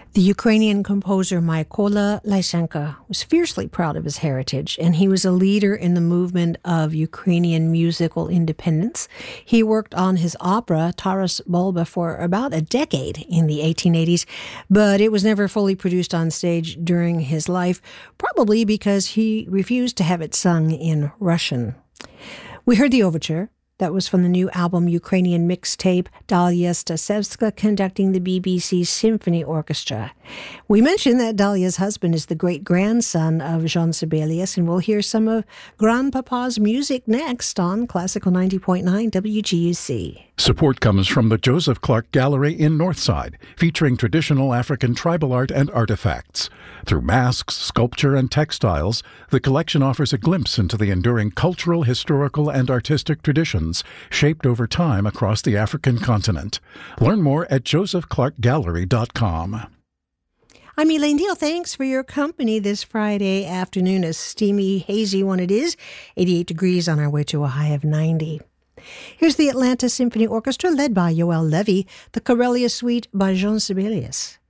The Ukrainian composer Mykola Lysenko was fiercely proud of his heritage, and he was a leader in the movement of Ukrainian musical independence. He worked on his opera Taras Bulba for about a decade in the 1880s, but it was never fully produced on stage during his life, probably because he refused to have it sung in Russian. We heard the overture. That was from the new album Ukrainian mixtape, Dalia Stasevska conducting the BBC Symphony Orchestra. We mentioned that Dalia's husband is the great-grandson of Jean Sibelius, and we'll hear some of Grandpapa's music next on Classical 90.9 WGUC. Support comes from the Joseph Clark Gallery in Northside, featuring traditional African tribal art and artifacts. Through masks, sculpture, and textiles, the collection offers a glimpse into the enduring cultural, historical, and artistic traditions shaped over time across the African continent. Learn more at josephclarkgallery.com. I'm Elaine Deal. Thanks for your company this Friday afternoon. A steamy, hazy one it is. 88 degrees on our way to a high of 90. Here's the Atlanta Symphony Orchestra led by Yoel Levy, the Corellia Suite by Jean Sibelius.